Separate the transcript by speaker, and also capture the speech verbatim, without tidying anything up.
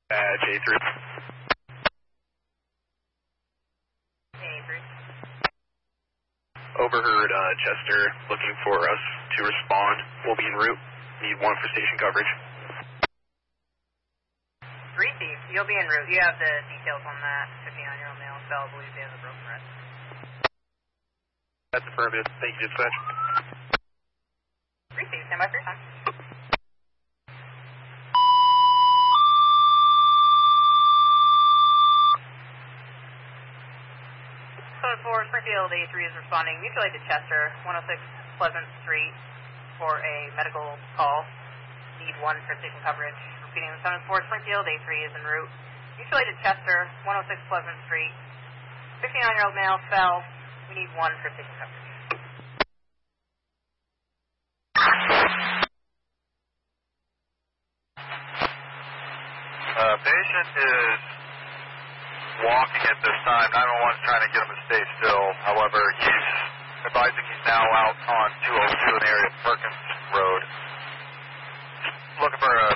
Speaker 1: Badge A three.
Speaker 2: A three.
Speaker 1: Overheard uh, Chester looking for us to respond. We'll be en route. Need one for station coverage.
Speaker 2: three Chief, you'll be en route. You have the details on that. fifty-nine-year-old male fell, I believe he has a broken wrist.
Speaker 1: That's affirmative. Thank you, dispatch.
Speaker 2: three Chief, stand by for your time. Code four, Springfield A three is responding mutually to Chester, one oh six Pleasant Street for a medical call. Need one for station coverage. Repeating the seven four, Springfield A three is en route. Mutually to Chester, one oh six Pleasant Street. fifty-nine-year-old male fell. We need one for station coverage.
Speaker 3: Uh, patient is walking at this time. nine one one is trying to get him to stay still. However, he's advising he's now out on two oh two in the area of Perkins Road. Looking for a